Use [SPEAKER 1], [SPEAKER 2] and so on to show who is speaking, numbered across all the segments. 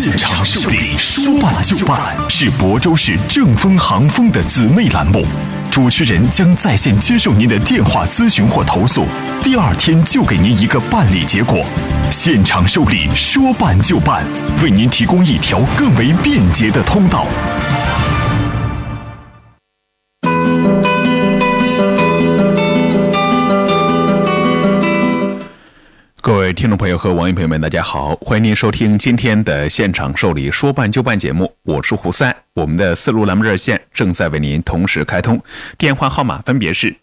[SPEAKER 1] 现场受理，说办就办，是亳州市正丰航丰的姊妹栏目。主持人将在线接受您的电话咨询或投诉，第二天就给您一个办理结果。现场受理，说办就办，为您提供一条更为便捷的通道。各位听众朋友和网友朋友们，大家好，欢迎您收听今天的现场受理说办就办节目，我是胡塞。我们的4路栏目热线正在为您同时开通，电话号码分别是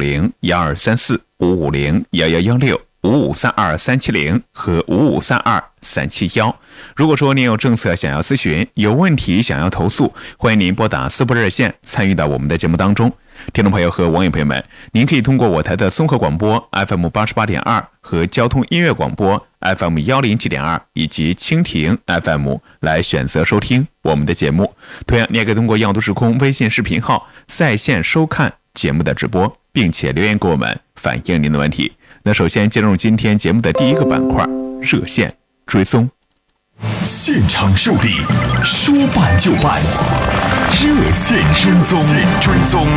[SPEAKER 1] 550-1234、550-1116、5532370和5532371。如果说您有政策想要咨询，有问题想要投诉，欢迎您拨打4部热线参与到我们的节目当中。听众朋友和网友朋友们，您可以通过我台的综合广播 FM88.2 和交通音乐广播 FM107.2 以及蜻蜓 FM 来选择收听我们的节目。同样，你也可以通过耀都时空微信视频号在线收看节目的直播，并且留言给我们反映您的问题。那首先进入今天节目的第一个板块，热线追踪。现场受理，说办就办，热线追踪。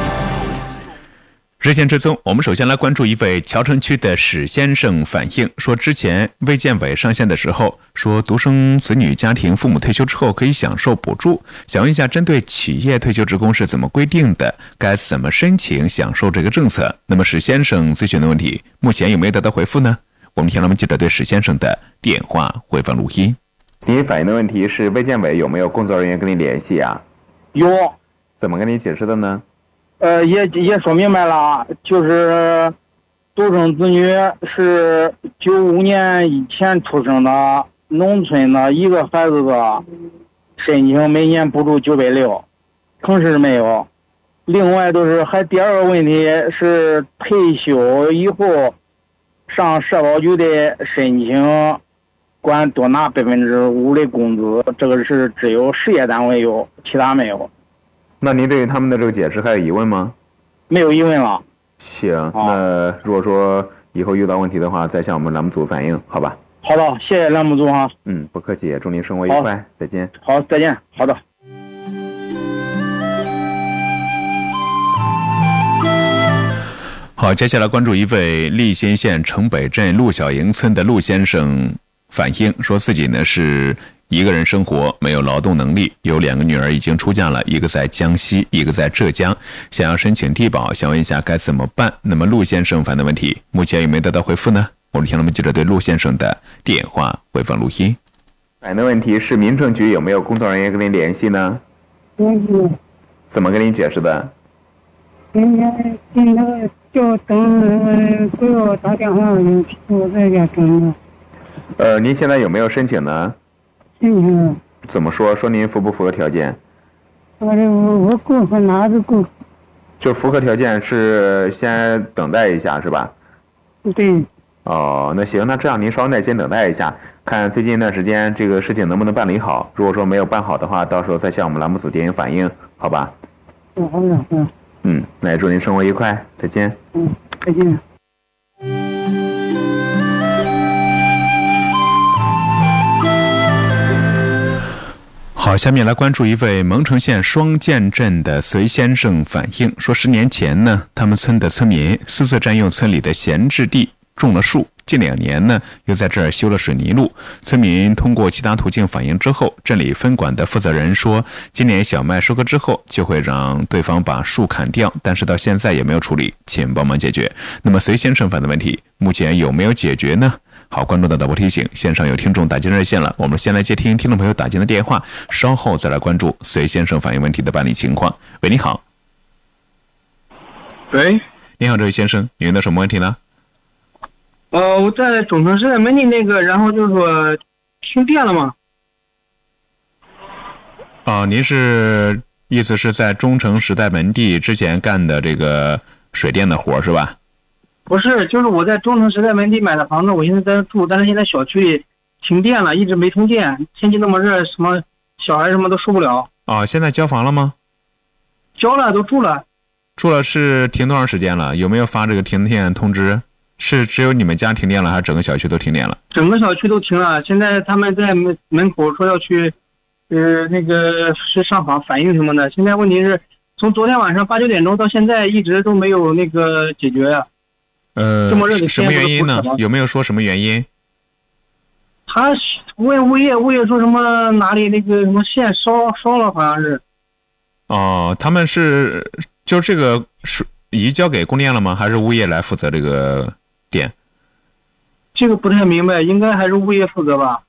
[SPEAKER 1] 热线追踪，我们首先来关注一位桥城区的史先生反映说，之前卫健委上线的时候说，独生子女家庭父母退休之后可以享受补助，想问一下，针对企业退休职工是怎么规定的？该怎么申请享受这个政策？那么史先生咨询的问题，目前有没有得到回复呢？我们听了记者对史先生的电话回放录音。
[SPEAKER 2] 您反映的问题是卫健委有没有工作人员跟你联系啊？
[SPEAKER 3] 有。
[SPEAKER 2] 怎么跟你解释的呢？
[SPEAKER 3] 也说明白了，就是独生子女是95年以前出生的农村的一个孩子的，申请每年补助960，城市没有。另外还第二个问题是退休以后上社保局的申请，管多拿5%的工资，这个是只有事业单位有，其他没有。
[SPEAKER 2] 那您对于他们的这个解释还有疑问吗？
[SPEAKER 3] 没有疑问了。
[SPEAKER 2] 行，那如果说以后遇到问题的话，再向我们栏目组反映，好吧？
[SPEAKER 3] 好的，谢谢栏目组哈。
[SPEAKER 2] 不客气，祝您生活愉快，再见。
[SPEAKER 3] 好，再见。好的。
[SPEAKER 1] 好，接下来关注一位利辛县城北镇陆小营村的陆先生反映说，自己呢是一个人生活，没有劳动能力，有2个女儿已经出嫁了，一个在江西，一个在浙江，想要申请低保，想问一下该怎么办？那么陆先生反映的问题，目前有没有得到回复呢？我们听了记者对陆先生的电话回放录音。
[SPEAKER 2] 反映的问题是民政局有没有工作人员跟您联系呢？怎么跟您解释的？
[SPEAKER 4] 就等给我打电话，我在家等着。
[SPEAKER 2] 您现在有没有申请呢？
[SPEAKER 4] 申请。
[SPEAKER 2] 怎么说？说您符不符合条件？
[SPEAKER 4] 我够和哪子够？
[SPEAKER 2] 就符合条件是先等待一下是吧？
[SPEAKER 4] 对。
[SPEAKER 2] 哦，那行，那这样您稍耐心等待一下，看最近一段时间这个事情能不能办理好。如果说没有办好的话，到时候再向我们栏目组进行反映，好吧？
[SPEAKER 4] 好的，好的。
[SPEAKER 2] 那也祝您生活愉快，再见。
[SPEAKER 4] 再见。
[SPEAKER 1] 好，下面来关注一位蒙城县双建镇的隋先生反映说，10年前呢，他们村的村民私自占用村里的闲置地种了树，近2年呢又在这儿修了水泥路。村民通过其他途径反映之后，镇里分管的负责人说，今年小麦收割之后就会让对方把树砍掉，但是到现在也没有处理，请帮忙解决。那么隋先生反映的问题目前有没有解决呢？好，观众的导播提醒，线上有听众打进热线了，我们先来接听众朋友打进的电话，稍后再来关注隋先生反映问题的办理情况。喂，你好。
[SPEAKER 5] 喂，
[SPEAKER 1] 你好，这位先生，您的什么问题呢？
[SPEAKER 5] 我在中城时代门地然后就是说停电了嘛。
[SPEAKER 1] 您是意思是在中城时代门地之前干的这个水电的活是吧？
[SPEAKER 5] 不是，就是我在中城时代门地买的房子，我现在在住，但是现在小区里停电了，一直没通电，天气那么热，什么小孩什么都受不了。
[SPEAKER 1] 现在交房了吗？
[SPEAKER 5] 交了，都住了。
[SPEAKER 1] 住了是停多长时间了？有没有发这个停电通知？ 是只有你们家停电了，还是整个小区都停电了？
[SPEAKER 5] 整个小区都停了。现在他们在门口说要去，那个是上访反映什么的。现在问题是从昨天晚上8、9点钟到现在一直都没有那个解决呀。这么热的天
[SPEAKER 1] 什么原因呢？有没有说什么原因？
[SPEAKER 5] 他问物业说什么哪里那个什么线烧了，好像是。
[SPEAKER 1] 哦，他们是就这个是移交给供电了吗？还是物业来负责这个电？
[SPEAKER 5] 这个不太明白，应该还是物业负责吧。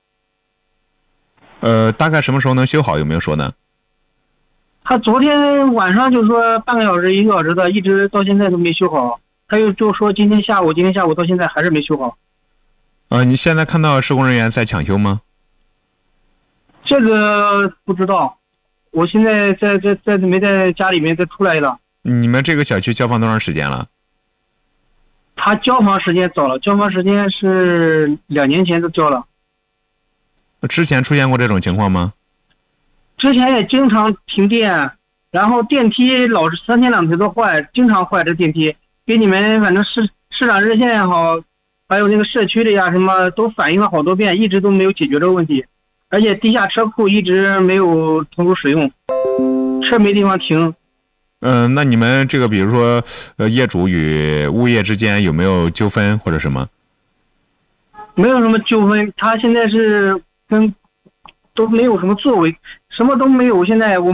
[SPEAKER 1] 大概什么时候能修好？有没有说呢？
[SPEAKER 5] 他昨天晚上就说半个小时、1个小时的，一直到现在都没修好。他就说今天下午到现在还是没修好。
[SPEAKER 1] 你现在看到施工人员在抢修吗？
[SPEAKER 5] 这个不知道，我现在在没在家里面再出来了。
[SPEAKER 1] 你们这个小区交房多长时间了？
[SPEAKER 5] 他交房时间早了，交房时间是2年前就交了。
[SPEAKER 1] 之前出现过这种情况吗？
[SPEAKER 5] 之前也经常停电，然后电梯老是3天2头都坏，经常坏这电梯。给你们反正市长热线也好，还有那个社区的呀什么都反映了好多遍，一直都没有解决这个问题。而且地下车库一直没有投入使用，车没地方停。
[SPEAKER 1] 那你们这个比如说业主与物业之间有没有纠纷或者什么？
[SPEAKER 5] 没有什么纠纷，他现在是都没有什么作为，什么都没有。现在我